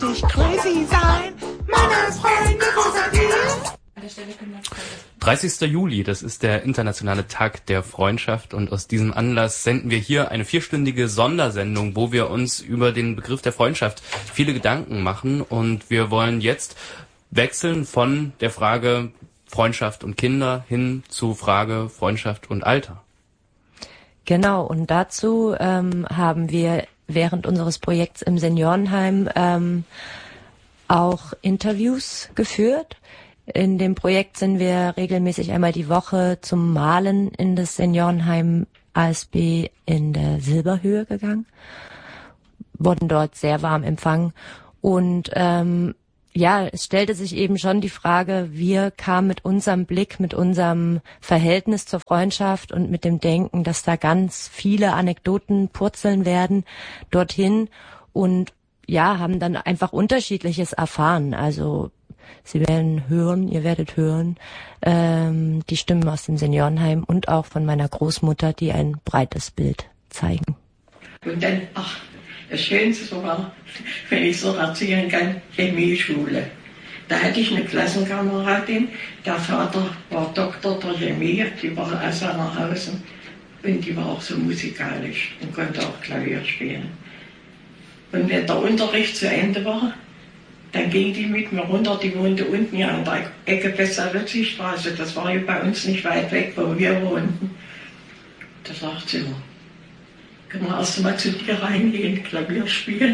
Crazy sein, Männersfreunde, wo seid ihr? 30. Juli, das ist der internationale Tag der Freundschaft und aus diesem Anlass senden wir hier eine 4-stündige Sondersendung, wo wir uns über den Begriff der Freundschaft viele Gedanken machen und wir wollen jetzt wechseln von der Frage Freundschaft und Kinder hin zu Frage Freundschaft und Alter. Genau, und dazu haben wir während unseres Projekts im Seniorenheim auch Interviews geführt. In dem Projekt sind wir regelmäßig einmal die Woche zum Malen in das Seniorenheim ASB in der Silberhöhe gegangen, wurden dort sehr warm empfangen und es stellte sich eben schon die Frage, wir kamen mit unserem Blick, mit unserem Verhältnis zur Freundschaft und mit dem Denken, dass da ganz viele Anekdoten purzeln werden, dorthin und haben dann einfach Unterschiedliches erfahren. Also ihr werdet hören, die Stimmen aus dem Seniorenheim und auch von meiner Großmutter, die ein breites Bild zeigen. Und dann, das Schönste war, wenn ich so erzählen kann, Chemieschule. Da hatte ich eine Klassenkameradin, der Vater war Doktor der Chemie, die war aus Sangerhausen und die war auch so musikalisch und konnte auch Klavier spielen. Und wenn der Unterricht zu Ende war, dann ging die mit mir runter, die wohnte unten hier an der Ecke Pestalozzi-Straße, das war hier bei uns nicht weit weg, wo wir wohnten. Da sagt sie immer, können wir erst mal zu dir reingehen, Klavier spielen?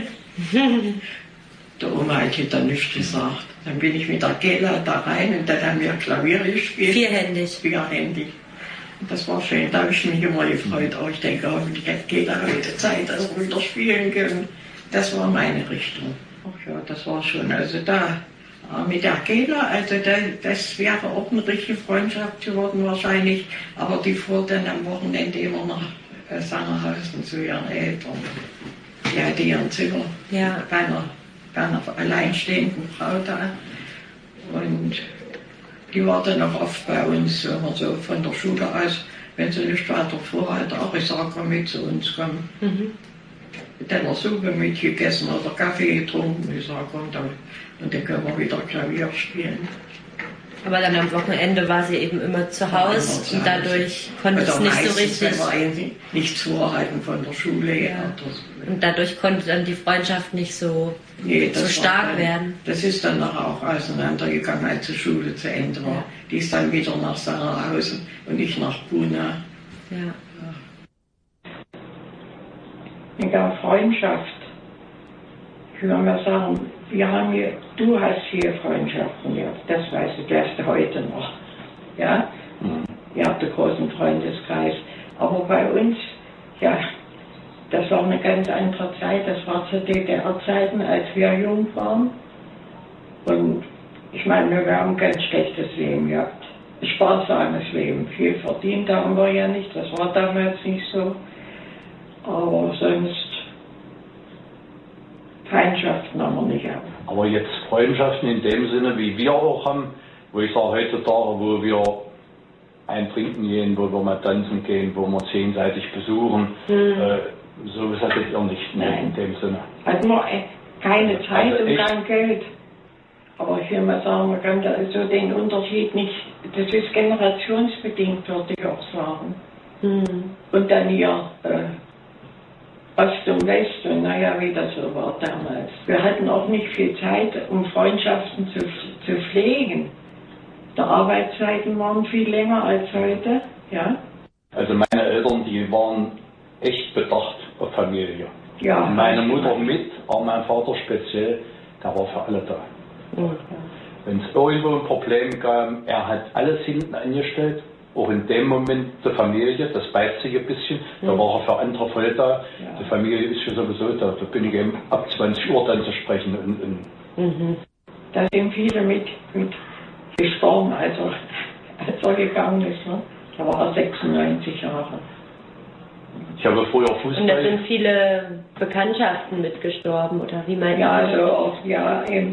Der Oma hat dann nichts gesagt. Dann bin ich mit der Gela da rein und dann haben wir Klavier gespielt. Vierhändig. Und das war schön, da habe ich mich immer gefreut. Aber ich denke, hoffentlich hat Gela heute Zeit, dass wir wieder spielen können. Das war meine Richtung. Ach ja, das war schon, also da mit der Gela, also das wäre auch eine richtige Freundschaft geworden wahrscheinlich. Aber die fuhr dann am Wochenende immer nach Sangerhausen zu ihren Eltern. Die hatte ihren Zimmer bei einer alleinstehenden Frau da. Und die war dann auch oft bei uns, immer so von der Schule aus, wenn sie nicht weiter vorhatte, ich sage, komm mit zu uns, komm. Dann noch Suppe mitgegessen oder Kaffee getrunken. Ich sage, komm, und dann können wir wieder Klavier spielen. Aber dann am Wochenende war sie eben immer zu Hause und dadurch konnte es nicht so richtig. Wenn wir nichts vorhalten von der Schule her. Und dadurch konnte dann die Freundschaft nicht so stark werden. Das ist dann nachher auch auseinandergegangen, als die Schule zu Ende war. Die ist dann wieder nach Sangerhausen und ich nach Buna. Mit der Freundschaft, ich würde mal sagen, du hast hier Freundschaften gehabt, das weißt du, hast du heute noch. Ja? Ihr habt einen großen Freundeskreis. Aber bei uns, das war eine ganz andere Zeit, das war zu DDR-Zeiten, als wir jung waren. Und ich meine, wir haben ein ganz schlechtes Leben gehabt. Ein sparsames Leben. Viel verdient haben wir ja nicht, das war damals nicht so. Aber sonst Feindschaften haben wir nicht gehabt. Aber jetzt Freundschaften in dem Sinne, wie wir auch haben, wo ich sage heutzutage, wo wir ein Trinken gehen, wo wir mal tanzen gehen, wo wir 10-seitig besuchen, sowas hattet ihr nicht mehr in dem Sinne. Hatten wir keine Zeit und kein Geld. Aber ich will mal sagen, man kann da so den Unterschied nicht, das ist generationsbedingt, würde ich auch sagen. Und dann hier Ost und West und wie das so war damals. Wir hatten auch nicht viel Zeit, um Freundschaften zu pflegen. Die Arbeitszeiten waren viel länger als heute, Also meine Eltern, die waren echt bedacht auf Familie. Ja. Und meine Mutter mit, aber mein Vater speziell, der war für alle da. Wenn es irgendwo ein Problem gab, er hat alles hinten angestellt. Auch in dem Moment die Familie, das beißt sich ein bisschen, da war er für andere voll da. Die Familie ist ja sowieso da, da bin ich eben ab 20 Uhr dann zu sprechen. Da sind viele mit gestorben, als er gegangen ist. Ne? Da war er 96 Jahre. Ich habe früher Fußball. Und da sind viele Bekanntschaften mitgestorben, oder wie meint ihr? Also auch, eben,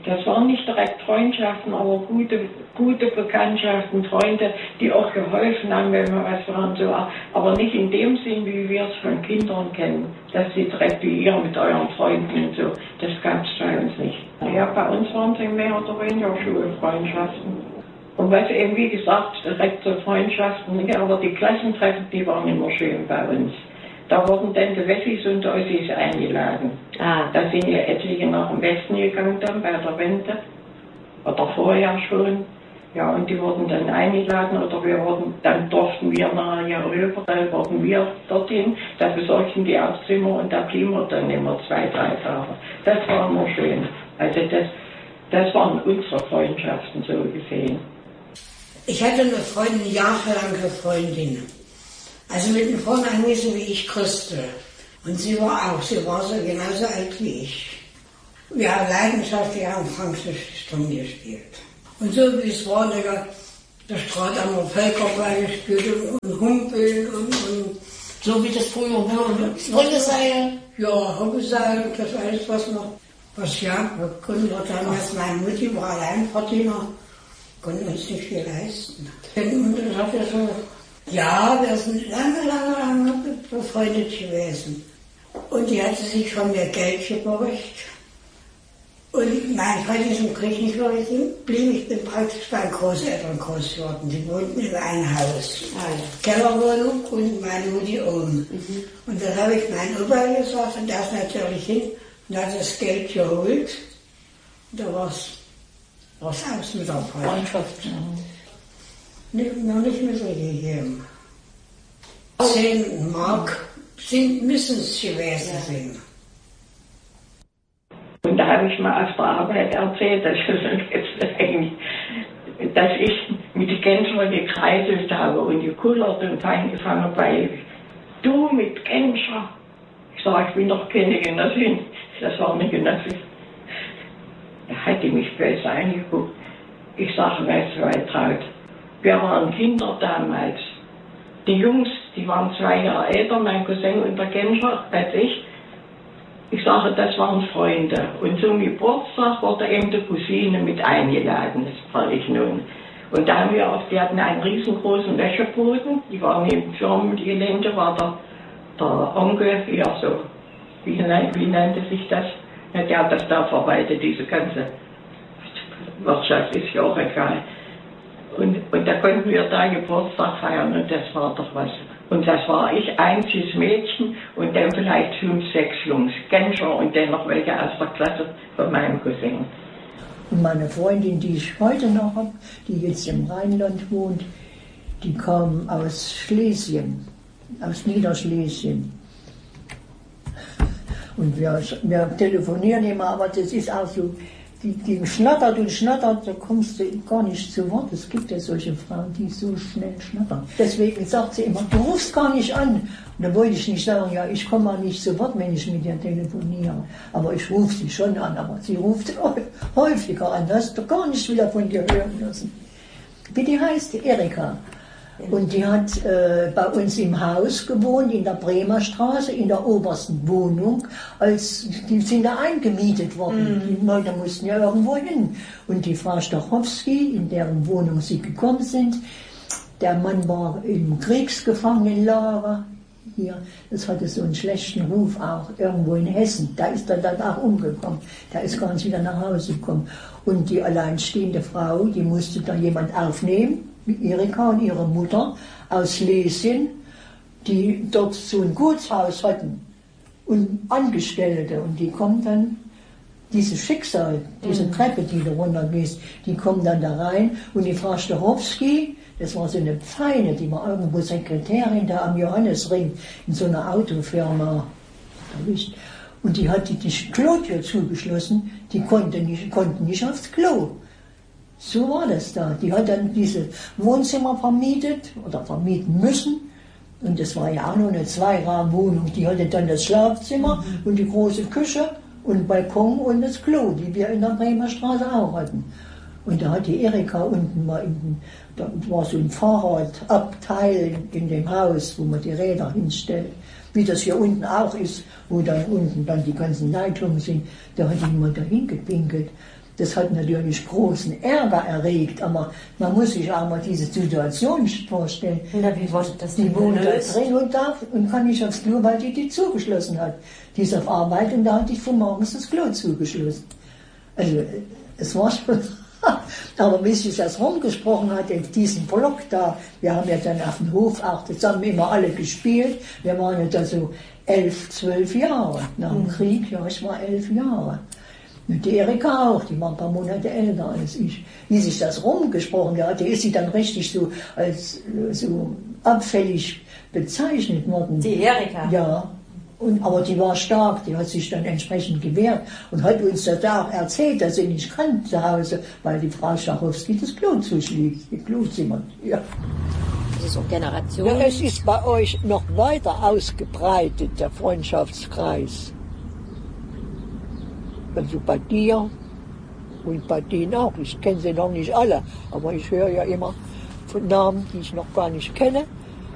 Das waren nicht direkt Freundschaften, aber gute Bekanntschaften, Freunde, die auch geholfen haben, wenn wir was waren, so, aber nicht in dem Sinn, wie wir es von Kindern kennen, dass sie direkt wie ihr mit euren Freunden und so, das gab es bei uns nicht. Ja, bei uns waren es mehr oder weniger Schulfreundschaften. Und was eben, wie gesagt, direkt so Freundschaften, aber die Klassentreffen, die waren immer schön bei uns. Da wurden dann die Wessis und die Ossis eingeladen. Da sind ja etliche nach dem Westen gegangen dann bei der Wende. Oder vorher schon. Ja, und die wurden dann eingeladen oder dann durften wir nachher rüber, dann wurden wir dorthin. Da besorgten die auch Zimmer und da blieben wir dann immer 2, 3 Tage. Das war immer schön. Also das waren unsere Freundschaften so gesehen. Ich hatte eine Freundin, jahrelange Freundin. Also mit einem Freund angewiesen wie ich, Christel. Und sie war so genauso alt wie ich. Wir haben leidenschaftlich am Französischturm gespielt. Und so wie es war, der Straat am Völkerball gespielt und Humpeln und So wie das früher war. Rolleseil. Ja, Hobbeseil, das alles, was gab. Wir konnten damals, meine Mutti war Alleinverdiener, konnten uns nicht viel leisten. Und das hat ja so. Ja, wir sind lange befreundet gewesen. Und die hatte sich von mir Geld geborgt. Und mein Vater ist im Krieg nicht blieb. Ich bin praktisch bei den Großeltern groß geworden. Die wohnten in einem Haus. Kellerwohnung und meine Mutti oben. Und dann habe ich meinen Opa gesagt, und der ist natürlich hin und hat das Geld geholt. Und da war es aus mit der Freundschaft. Noch nicht mitgegeben. 10 Mark müssen es gewesen sein. Und da habe ich mal auf der Arbeit erzählt, dass ich mit den Genscher gekreiselt habe und gekullert und eingefangen bei du mit Genscher. Ich sage, ich bin doch keine Genossin. Das war eine Genossin. Da hat die mich böse angeguckt. Ich sage, weißt du, Waltraud, wir waren Kinder damals. Die Jungs, die waren 2 Jahre älter, mein Cousin und der Genscher, als ich. Ich sage, das waren Freunde. Und zum Geburtstag wurde eben die Cousine mit eingeladen, das war ich nun. Und da haben wir auch, die hatten einen riesengroßen Wäscheboden, die waren neben Firmengelände, war der Onkel, ja so, wie nannte sich das? Ja, der hat das da verwaltet, diese ganze Wirtschaft, ist ja auch egal. Und da konnten wir da Geburtstag feiern und das war doch was. Und das war ich, einziges Mädchen und dann vielleicht 5, 6 Jungs, Genscher und dann noch welche aus der Klasse von meinem Cousin. Und meine Freundin, die ich heute noch habe, die jetzt im Rheinland wohnt, die kam aus Schlesien, aus Niederschlesien. Und wir telefonieren immer, aber das ist auch so, die schnattert und schnattert, da kommst du gar nicht zu Wort. Es gibt ja solche Frauen, die so schnell schnattern. Deswegen sagt sie immer, du rufst gar nicht an. Und da wollte ich nicht sagen, ja, ich komme mal nicht zu Wort, wenn ich mit dir telefoniere. Aber ich rufe sie schon an, aber sie ruft häufiger an. Hast du gar nicht wieder von dir hören lassen. Wie die heißt? Erika. Und die hat bei uns im Haus gewohnt, in der Bremer Straße, in der obersten Wohnung. Die sind da eingemietet worden. Die Leute mussten ja irgendwo hin. Und die Frau Stachowski, in deren Wohnung sie gekommen sind, der Mann war im Kriegsgefangenenlager. Hier, das hatte so einen schlechten Ruf auch irgendwo in Hessen. Da ist er dann auch umgekommen. Der ist gar nicht wieder nach Hause gekommen. Und die alleinstehende Frau, die musste da jemand aufnehmen. Erika und ihre Mutter aus Schlesien, die dort so ein Gutshaus hatten und Angestellte, und die kommen dann, dieses Schicksal, diese Treppe, die da runtergeht, die kommen dann da rein, und die Frau Stachowski, das war so eine Feine, die war irgendwo Sekretärin da am Johannesring in so einer Autofirma, und die hat die Klotür zugeschlossen, die konnten nicht aufs Klo. So war das da. Die hat dann diese Wohnzimmer vermietet oder vermieten müssen. Und das war ja auch nur eine 2-Raum-Wohnung. Die hatte dann das Schlafzimmer und die große Küche und Balkon und das Klo, die wir in der Bremer Straße auch hatten. Und da hat die Erika unten mal, da war so ein Fahrradabteil in dem Haus, wo man die Räder hinstellt. Wie das hier unten auch ist, wo dann unten dann die ganzen Leitungen sind. Da hat die mal dahin gepinkelt. Das hat natürlich großen Ärger erregt, aber man muss sich auch mal diese Situation vorstellen. Na, wie wurde das Die denn wohnt da gelöst? drin und kann nicht aufs Klo, weil die zugeschlossen hat. Die ist auf Arbeit und da hatte ich von morgens das Klo zugeschlossen. Also, es war schon... Aber bis sich das rumgesprochen hat, in diesem Block da, wir haben ja dann auf dem Hof auch zusammen immer alle gespielt, wir waren ja da so 11, 12 Jahre nach dem Krieg, ja, ich war 11 Jahre. Und die Erika auch, die war ein paar Monate älter als ich. Wie sich das rumgesprochen hat, ist sie dann richtig so als so abfällig bezeichnet worden. Die Erika? Ja. Aber die war stark, die hat sich dann entsprechend gewehrt und hat uns da auch erzählt, dass sie nicht kann zu Hause, weil die Frau Schachowski das Klo zuschließt, die Klozimmer. Ja. Das ist so Generation. Ja, es ist bei euch noch weiter ausgebreitet, der Freundschaftskreis. Also bei dir und bei denen auch. Ich kenne sie noch nicht alle, aber ich höre ja immer von Namen, die ich noch gar nicht kenne.